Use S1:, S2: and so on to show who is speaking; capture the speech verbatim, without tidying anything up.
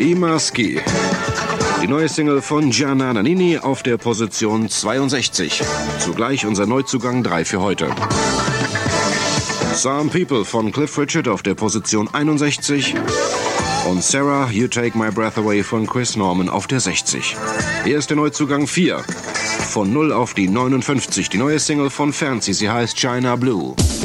S1: I Maschi. Die neue Single von Gianna Nannini auf der Position zweiundsechzig. Zugleich unser Neuzugang drei für heute. Some People von Cliff Richard auf der Position einundsechzig. Und Sarah, You Take My Breath Away von Chris Norman auf der sechzig. Hier ist der Neuzugang vier. Von null auf die neunundfünfzig. Die neue Single von Fancy, sie heißt China Blue.